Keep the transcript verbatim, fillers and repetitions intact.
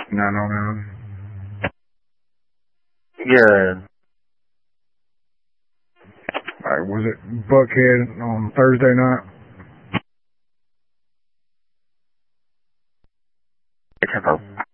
nine oh nine. Yeah. Alright, was it Buckhead on Thursday night? Tempo.